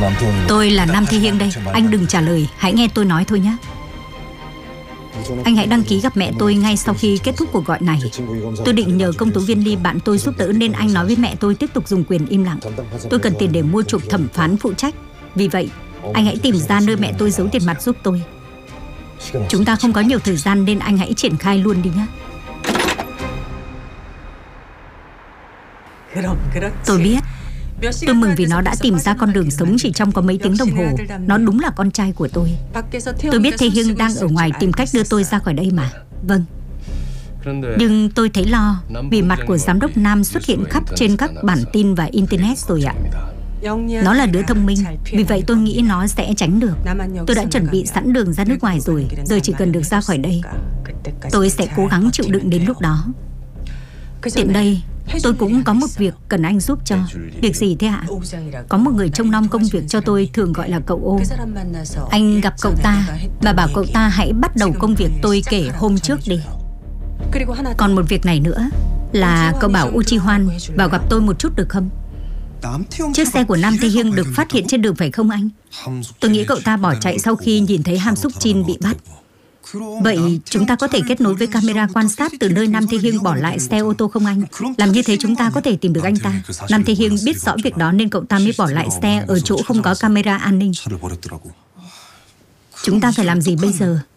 Tôi là Nam Thế Hiên đây. Anh đừng trả lời, hãy nghe tôi nói thôi nhé. Anh hãy đăng ký gặp mẹ tôi ngay sau khi kết thúc cuộc gọi này. Tôi định nhờ công tố viên Ly bạn tôi giúp đỡ nên anh nói với mẹ tôi tiếp tục dùng quyền im lặng. Tôi cần tiền để mua chuộc thẩm phán phụ trách. Vì vậy, anh hãy tìm ra nơi mẹ tôi giấu tiền mặt giúp tôi. Chúng ta không có nhiều thời gian nên anh hãy triển khai luôn đi nhé. Tôi biết. Tôi mừng vì nó đã tìm ra con đường sống chỉ trong có mấy tiếng đồng hồ. Nó đúng là con trai của tôi. Tôi biết Thế Hiên đang ở ngoài tìm cách đưa tôi ra khỏi đây mà. Vâng. Nhưng tôi thấy lo vì mặt của giám đốc Nam xuất hiện khắp trên các bản tin và Internet rồi ạ. Nó là đứa thông minh, vì vậy tôi nghĩ nó sẽ tránh được. Tôi đã chuẩn bị sẵn đường ra nước ngoài rồi, giờ chỉ cần được ra khỏi đây. Tôi sẽ cố gắng chịu đựng đến lúc đó. Tiện đây, tôi cũng có một việc cần anh giúp cho. Việc gì thế ạ? Có một người trông nom công việc cho tôi, thường gọi là cậu Ô. Anh gặp cậu ta và bảo cậu ta hãy bắt đầu công việc tôi kể hôm trước đi. Còn một việc này nữa là cậu bảo Uchi Hoan vào gặp tôi một chút được không? Chiếc xe của Nam Thế Hiên được phát hiện trên đường phải không anh? Tôi nghĩ cậu ta bỏ chạy sau khi nhìn thấy Ham Suk Jin bị bắt. Vậy chúng ta có thể kết nối với camera quan sát từ nơi Nam Thế Hiên bỏ lại xe ô tô không anh? Làm như thế chúng ta có thể tìm được anh ta. Nam Thế Hiên biết rõ việc đó nên cậu ta mới bỏ lại xe ở chỗ không có camera an ninh. Chúng ta phải làm gì bây giờ?